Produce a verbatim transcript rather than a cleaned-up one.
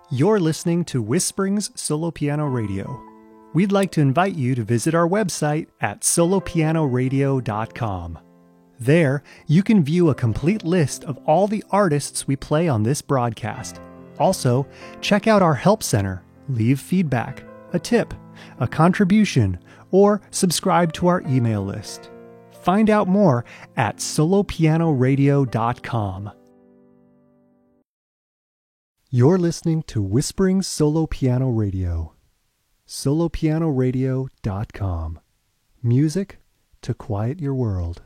You're listening to Whisperings Solo Piano Radio. We'd like to invite you to visit our website at solo piano radio dot com. There, you can view a complete list of all the artists we play on this broadcast. Also, check out our Help Center, leave feedback, a tip, a contribution, or subscribe to our email list. Find out more at solo piano radio dot com. You're listening to Whisperings Solo Piano Radio. solo piano radio dot com. Music to quiet your world.